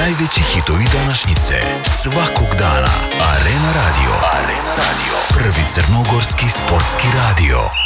Najveći hitovi današnjice, svakog dana. Arena Radio. Prvi crnogorski sportski radio.